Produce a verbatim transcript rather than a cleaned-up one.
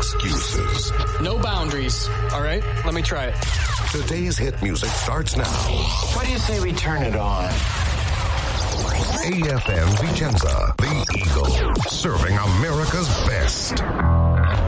excuses. No boundaries. All right, let me try it. Today's hit music starts now. What do you say we turn it on? A F M Vicenza, the Eagle, serving America's best.